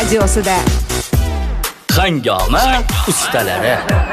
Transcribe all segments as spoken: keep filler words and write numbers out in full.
radiosida. Hangoma ustalari.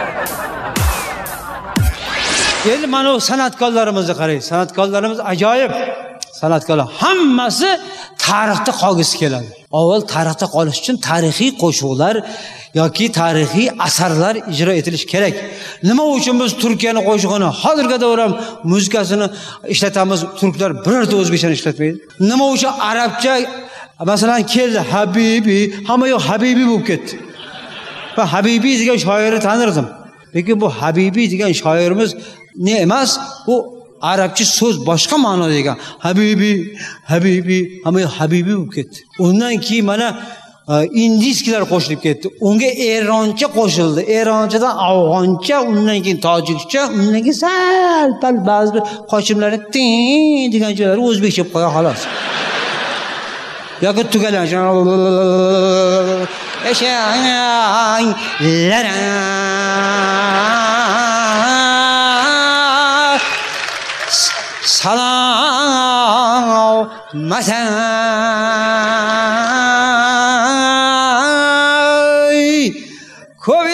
Endi mana bu san'atkorlarimizni qarang. San'atkorlarimiz ajoyib. San'atkorlar hammasi tarixda qolgisi keladi. Avval tarixda qolish uchun tarixiy qo'shiqlar yoki tarixiy asarlar ijro etilish kerak. Nima uchun biz Turkiyani qo'shig'ini, hozirgi davr ham muzikasini ishlatamiz, turklar birorta o'zbekchani ishlatmaydi? Nima uchun arabcha masalan keldi Habibi, hamma yo'q Habibi bo'lib ketdi. Va Habibi degan shoirni tanirdim. Lekin bu Habibi degan shoirimiz ne emas, bu arabcha so'z boshqa ma'noda ekan. Habibi, Habibi, hamma Habibi bo'lib ketdi. Undan keyin mana indiyskilar qo'shilib ketdi. Unga eroncha qo'shildi. Eronchadan afg'oncha, undan keyin tojikcha, undan keyin sal pal ba'zi bir qo'shimlarni tin degan joylari o'zbekcha qo'ya xolos. Yoki tugalan. Salam masay ko'p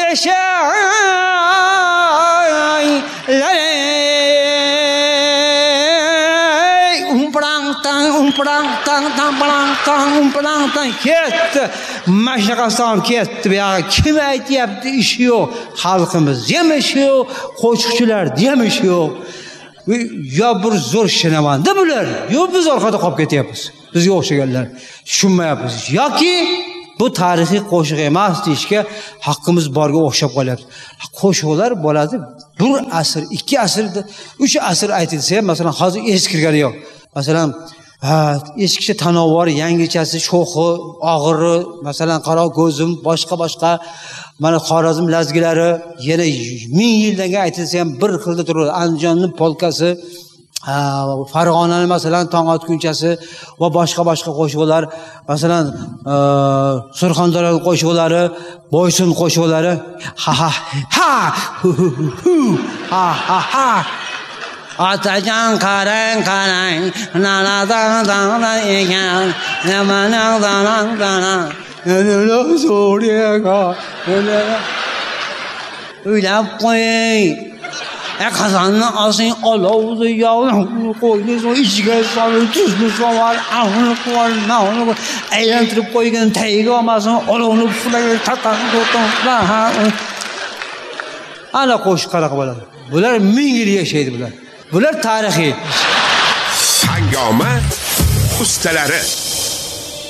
yashaylar umprang tang umprang tang tang prang tang umprang tang ketdi. Mashnaqaston ketdi. Bu yoqqa kim aytyapti? Ishi yo'q. Xalqimiz ham ishi yo'q, qo'shiqchilar ham ishi yo'q. Yo bir zo'r shinamanda bular, yo biz orqada qolib ketyapmiz. Bizga o'xshaganlar tushunmayapmiz. Yoki bu tarixiy qo'shiq emas deyishga haqqimiz borga o'xshab qolyapti. Qo'shiqlar bo'ladi bir asr, ikki asr, uch asr aytilsa ham, masalan, hozir eskirgani yo'q. Masalan, ha, eskicha tanovvur, yangichasi, sho'xi, og'iri, masalan, qaro ko'zim, boshqa-boshqa mana Xorazm lazgilari yana ming yildan aytilsa ham bir xilda turadi. Andijonning polkasi, Farg'onaning masalan tong otgunchasi va boshqa-boshqa qo'shiqlar, masalan, Surxondaryoning qo'shiqlari, Boysun qo'shiqlari, ha ha ha hu hu hu ha ha ha Atacan karang karang nana dang dang dang ekan namanang dang dang nana so'riga nana uylab qo'ying qozonni olsang olovni yog'ni qo'yni so'ng ichiga solib tuzni solib avni qo'yib navni aylantirib qo'ygan tagiga olmasin olovni puflaga taqaq to'taq ana qo'shiq qanaqa bo'ladi. Bular ming yil yashaydi bular. Bular tarixiy. Hangoma ustalari.